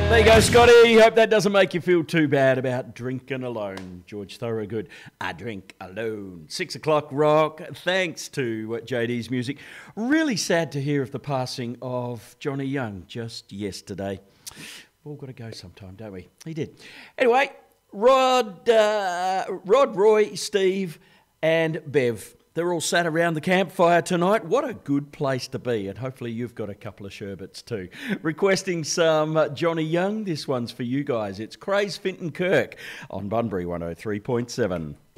There you go, Scotty. Hope that doesn't make you feel too bad about drinking alone. George Thorogood, I drink alone. 6 o'clock rock. Thanks to JD's music. Really sad to hear of the passing of Johnny Young just yesterday. We've all got to go sometime, don't we? He did. Anyway, Rod, Roy, Steve and Bev. They're all sat around the campfire tonight. What a good place to be. And hopefully you've got a couple of sherbets too. Requesting some Johnny Young. This one's for you guys. It's Craze Finton Kirk on Bunbury 103.7.